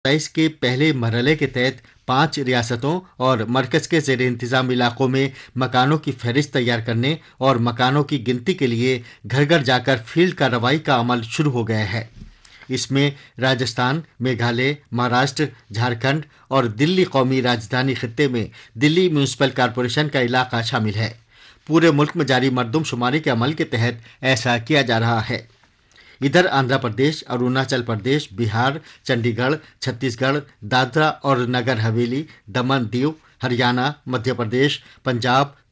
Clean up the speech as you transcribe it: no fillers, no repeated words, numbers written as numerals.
2027 के पहले मरहले के तहत 5 रियासतों और मरकज के ज़ेर इंतज़ाम इलाकों में मकानों की फहरिस्त तैयार करने और मकानों की गिनती के लिए घर घर जाकर फील्ड कार्रवाई का अमल शुरू हो गया है। इसमें राजस्थान, मेघालय, महाराष्ट्र, झारखंड और दिल्ली कौमी राजधानी खित्ते में दिल्ली म्यूनिसिपल कॉरपोरेशन का इलाका शामिल है। पूरे मुल्क में जारी मरदमशुमारी के अमल के तहत ऐसा किया जा रहा है। इधर आंध्र प्रदेश, अरुणाचल प्रदेश, बिहार, चंडीगढ़, छत्तीसगढ़, दादरा और नगर हवेली, दमन दीव, हरियाणा, मध्य प्रदेश, पंजाब,